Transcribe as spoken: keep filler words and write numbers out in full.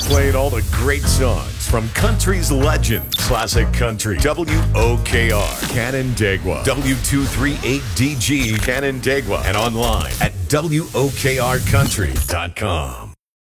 Playing all the great songs from country's legends. Classic Country. W O K R. Canandaigua. W two three eight D G. Canandaigua. And online at W O K R country dot com.